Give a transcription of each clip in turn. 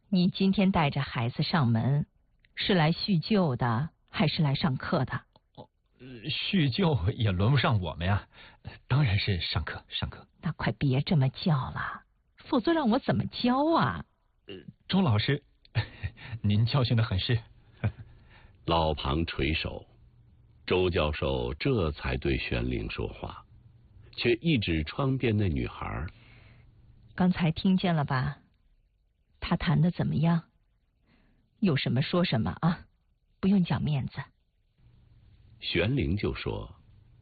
你今天带着孩子上门，是来叙旧的，还是来上课的？ 叙旧也轮不上我们呀，当然是上课。 那快别这么叫了，否则让我怎么教啊？ 周老师，您教训得很是。 老庞垂首，周教授这才对玄灵说话，却一指窗边那女孩。 刚才听见了吧？他弹得怎么样？有什么说什么啊，不用讲面子。 玄灵就说：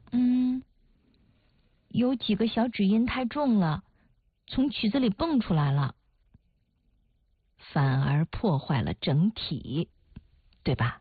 有几个小指音太重了，从曲子里蹦出来了，反而破坏了整体，对吧？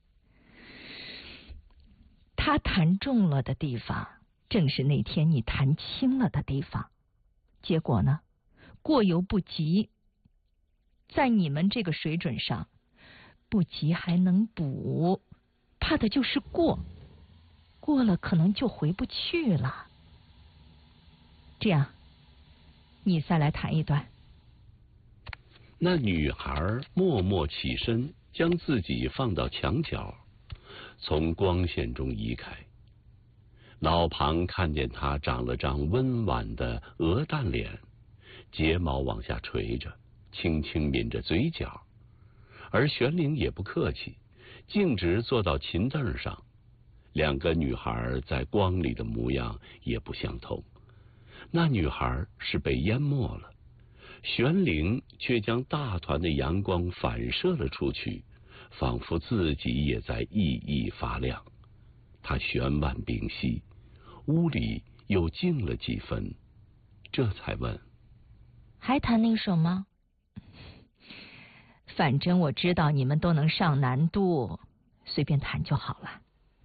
他弹重了的地方，正是那天你弹轻了的地方，结果呢，过犹不及。在你们这个水准上，不及还能补，怕的就是过了可能就回不去了。这样，你再来弹一段。 那女孩默默起身，将自己放到墙角，从光线中移开。老庞看见她长了张温婉的鹅蛋脸，睫毛往下垂着，轻轻抿着嘴角，而玄灵也不客气，径直坐到琴凳上。两个女孩在光里的模样也不相同，那女孩是被淹没了，玄灵却将大团的阳光反射了出去，仿佛自己也在熠熠发亮。他悬腕屏息，屋里又静了几分，这才问： 还弹那首吗？反正我知道你们都能上难度，随便弹就好了。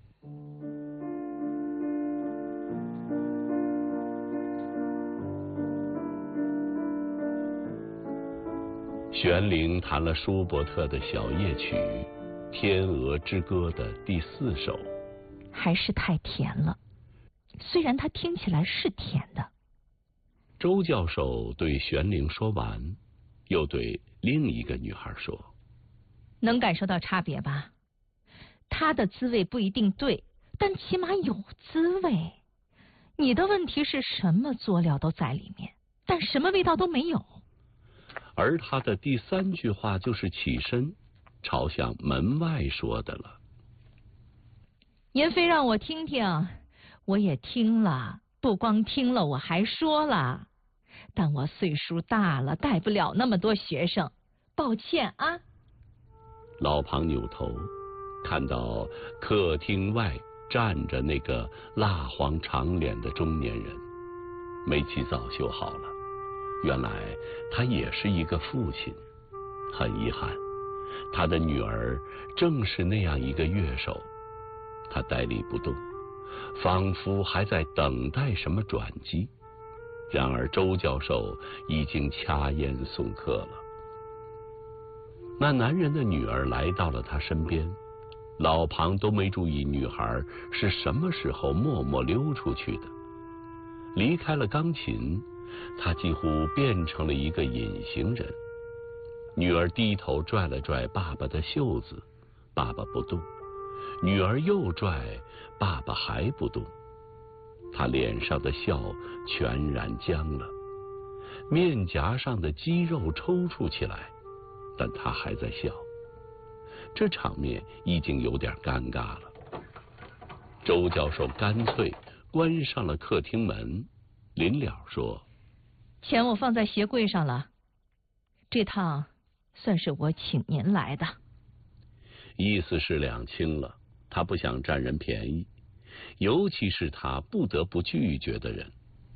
玄灵弹了舒伯特的小夜曲《天鹅之歌》的第4首， 还是太甜了，虽然它听起来是甜的。 周教授对玄灵说完，又对另一个女孩说： 能感受到差别吧？它的滋味不一定对，但起码有滋味。你的问题是什么佐料都在里面，但什么味道都没有。 而他的第3句话就是起身朝向门外说的了。 您非让我听听，我也听了，不光听了，我还说了，但我岁数大了，带不了那么多学生，抱歉啊。 老庞扭头看到客厅外站着那个蜡黄长脸的中年人，煤气早修好了，原来他也是一个父亲。很遗憾，他的女儿正是那样一个乐手。他呆立不动，仿佛还在等待什么转机。然而周教授已经掐烟送客了。那男人的女儿来到了他身边，老庞都没注意女孩是什么时候默默溜出去的。离开了钢琴，他几乎变成了一个隐形人。女儿低头拽了拽爸爸的袖子，爸爸不动；女儿又拽，爸爸还不动。他脸上的笑全然僵了，面颊上的肌肉抽搐起来，但他还在笑。这场面已经有点尴尬了。周教授干脆关上了客厅门，临了说： 钱我放在鞋柜上了，这趟算是我请您来的。 意思是两清了，他不想占人便宜，尤其是他不得不拒绝的人。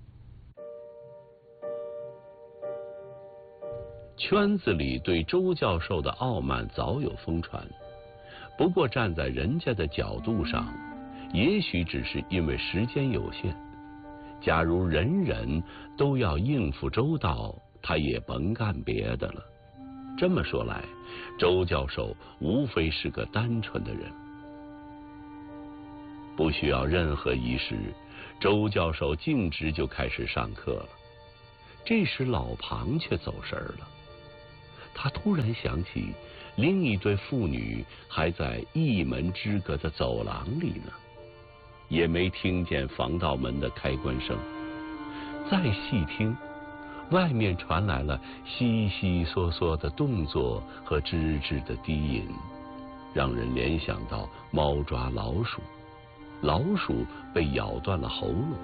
圈子里对周教授的傲慢早有疯传，不过站在人家的角度上，也许只是因为时间有限。假如人人都要应付周到，他也甭干别的了。这么说来，周教授无非是个单纯的人。不需要任何仪式，周教授径直就开始上课了。这时老庞却走神了， 他突然想起另一对父女还在一门之隔的走廊里呢，也没听见防盗门的开关声。再细听，外面传来了悉悉嗦嗦的动作和吱吱的低吟，让人联想到猫抓老鼠，老鼠被咬断了喉咙。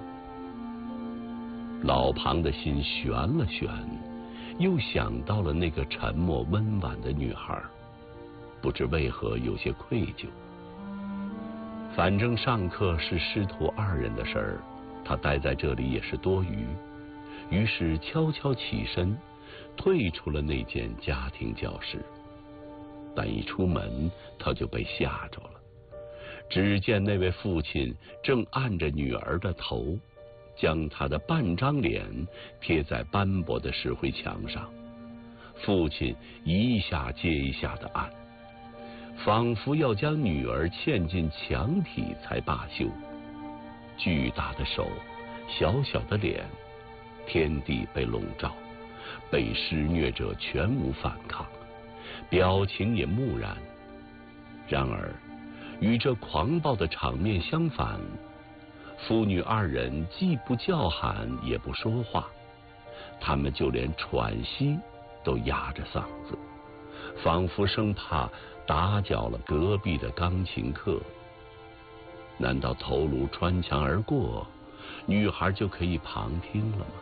老庞的心悬了悬，又想到了那个沉默温婉的女孩，不知为何有些愧疚。反正上课是师徒二人的事儿，他待在这里也是多余，于是悄悄起身，退出了那间家庭教室。但一出门，他就被吓着了。只见那位父亲正按着女儿的头，将她的半张脸贴在斑驳的石灰墙上，父亲一下接一下的按，仿佛要将女儿嵌进墙体才罢休。巨大的手，小小的脸，天地被笼罩，被施虐者全无反抗，表情也木然。然而与这狂暴的场面相反，父女二人既不叫喊也不说话，他们就连喘息都压着嗓子，仿佛生怕打搅了隔壁的钢琴课。难道头颅穿墙而过，女孩就可以旁听了吗？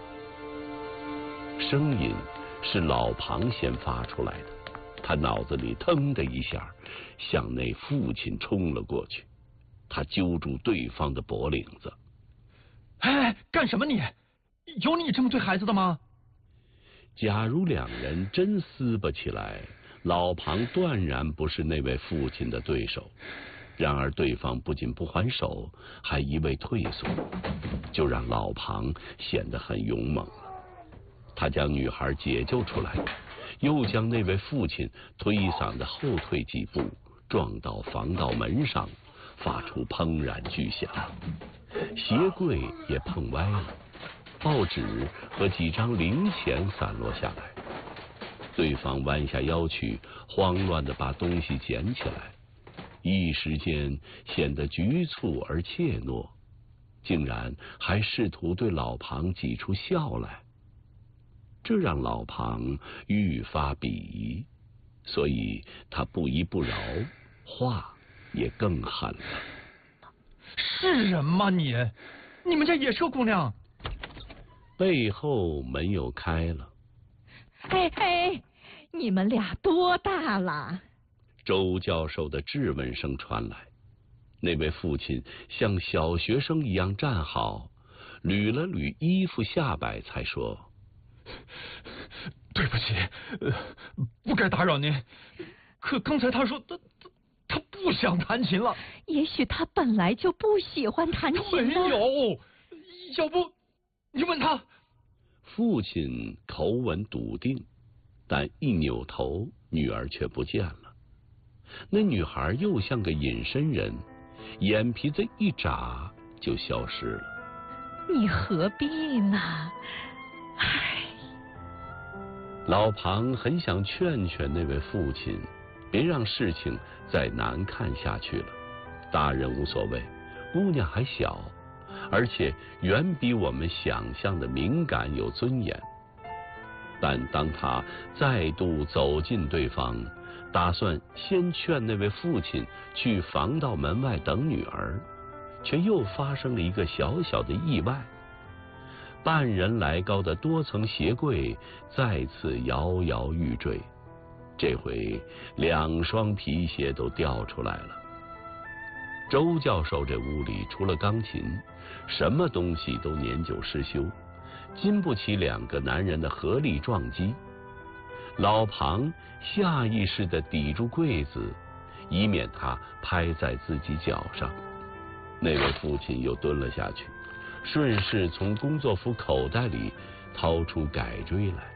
声音是老庞先发出来的，他脑子里腾的一下向那父亲冲了过去，他揪住对方的脖领子。 哎，干什么你？有你这么对孩子的吗？ 假如两人真撕巴起来，老庞断然不是那位父亲的对手。然而对方不仅不还手，还一味退缩，就让老庞显得很勇猛了。他将女孩解救出来，又将那位父亲推搡的后退几步，撞到防盗门上，发出砰然巨响。鞋柜也碰歪了，报纸和几张零钱散落下来。对方弯下腰去，慌乱地把东西捡起来，一时间显得局促而怯懦，竟然还试图对老庞挤出笑来。这让老庞愈发鄙夷，所以他不依不饶，话也更狠了。 是人吗你？你们家也是个姑娘？ 背后门又开了。 哎哎，你们俩多大了？ 周教授的质问声传来。那位父亲像小学生一样站好，捋了捋衣服下摆，才说： 对不起，不该打扰您。可刚才他说他不想弹琴了。 也许他本来就不喜欢弹琴呢。 没有，要不你问他。 父亲口吻笃定，但一扭头，女儿却不见了。那女孩又像个隐身人，眼皮子一眨就消失了。 你何必呢？唉。 老庞很想劝劝那位父亲，别让事情再难看下去了。大人无所谓，姑娘还小，而且远比我们想象的敏感有尊严。但当他再度走近对方，打算先劝那位父亲去防盗门外等女儿，却又发生了一个小小的意外。半人来高的多层鞋柜再次摇摇欲坠，这回2双皮鞋都掉出来了。周教授这屋里除了钢琴，什么东西都年久失修，经不起2个男人的合力撞击。老庞下意识地抵住柜子，以免他拍在自己脚上。那位父亲又蹲了下去，顺势从工作服口袋里掏出改锥来。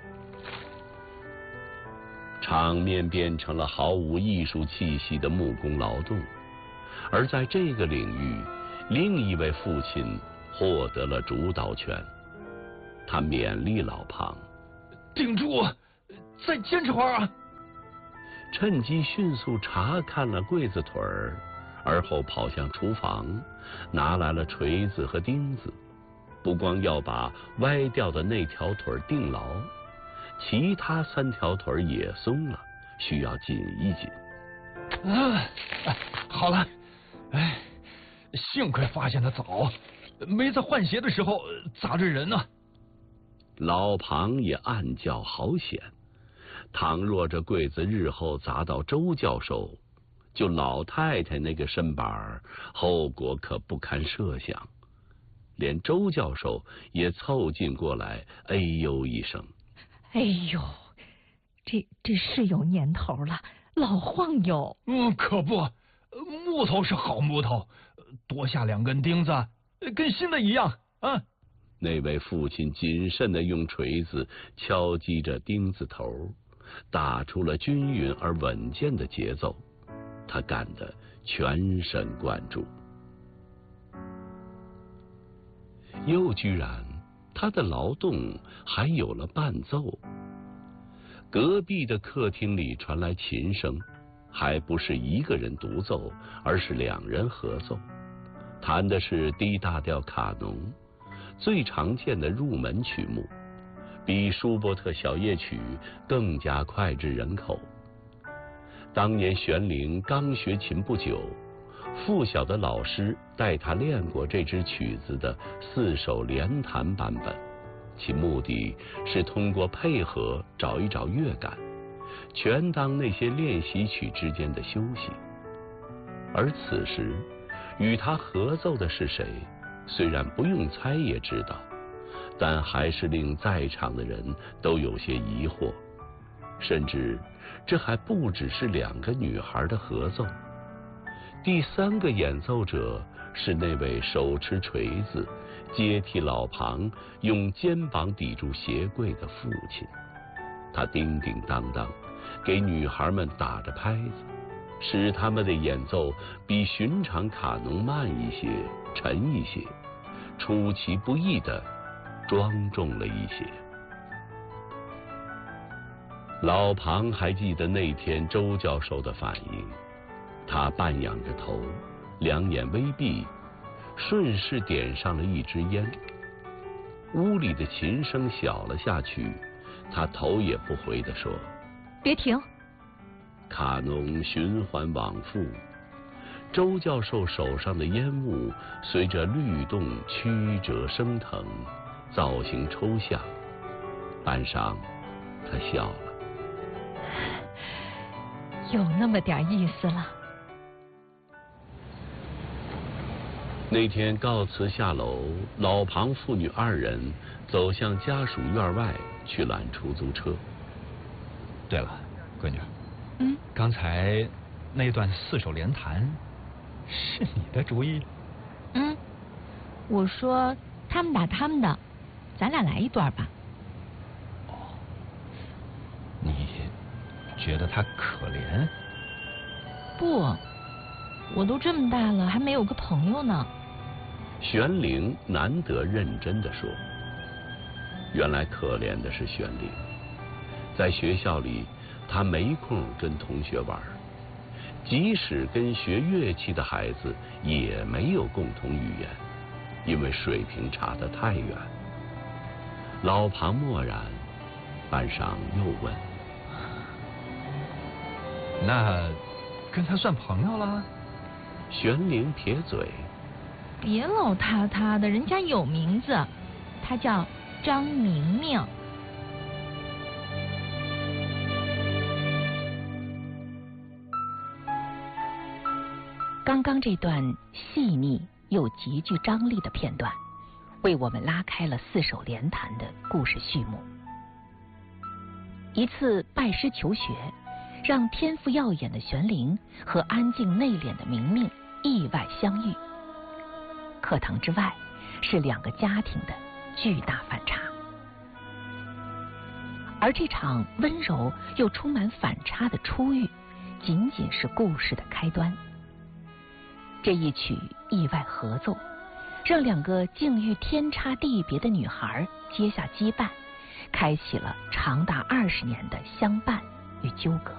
场面变成了毫无艺术气息的木工劳动，而在这个领域，另一位父亲获得了主导权。他勉励老庞： 顶住， 再坚持会儿啊！ 趁机迅速查看了柜子腿儿，而后跑向厨房，拿来了锤子和钉子。不光要把歪掉的那条腿钉牢，其他3条腿也松了，需要紧一紧。 好了，哎，幸亏发现的早，没在换鞋的时候砸着人呢。 老庞也暗叫好险，倘若这柜子日后砸到周教授，就老太太那个身板，后果可不堪设想。连周教授也凑近过来，哎呦一声。 哎呦，这是有年头了，老晃悠。 可不，木头是好木头，多下2根钉子，跟新的一样啊。 那位父亲谨慎地用锤子敲击着钉子头，打出了均匀而稳健的节奏，他干得全神贯注。又居然他的劳动还有了伴奏。隔壁的客厅里传来琴声，还不是一个人独奏，而是2人合奏，弹的是 D 大调卡农，最常见的入门曲目，比舒伯特小夜曲更加脍炙人口。当年玄龄刚学琴不久，附小的老师带他练过这支曲子的4手连弹版本，其目的是通过配合找一找乐感，全当那些练习曲之间的休息。而此时与他合奏的是谁，虽然不用猜也知道，但还是令在场的人都有些疑惑，甚至这还不只是2个女孩的合奏。第3个演奏者是那位手持锤子接替老庞用肩膀抵住鞋柜的父亲，他叮叮当当给女孩们打着拍子，使他们的演奏比寻常卡农慢一些，沉一些，出其不意地庄重了一些。老庞还记得那天周教授的反应，他半仰着头，2眼微闭，顺势点上了一支烟。屋里的琴声小了下去，他头也不回地说：“ 别停。” 卡农循环往复，周教授手上的烟雾随着律动曲折升腾，造型抽象。半晌，他笑了。 有那么点意思了。 那天告辞下楼，老庞父女2人走向家属院外去拦出租车。 对了，闺女，刚才那段4手连弹是你的主意？ 我说他们打他们的，咱俩来一段吧。 哦，你觉得他可怜？ 不，我都这么大了，还没有个朋友呢。 玄龄难得认真地说，原来可怜的是玄龄，在学校里他没空跟同学玩，即使跟学乐器的孩子也没有共同语言，因为水平差得太远。老庞默然，半晌又问：“ 那跟他算朋友了？” 玄龄撇嘴：“ 别老他的，人家有名字，他叫张明明。” 刚刚这段细腻又极具张力的片段，为我们拉开了4手连弹的故事序幕。一次拜师求学，让天赋耀眼的玄龄和安静内敛的明明意外相遇。课堂之外，是2个家庭的巨大反差。而这场温柔又充满反差的初遇，仅仅是故事的开端。这一曲意外合奏，让2个境遇天差地别的女孩结下羁绊， 开启了长达20年的相伴与纠葛。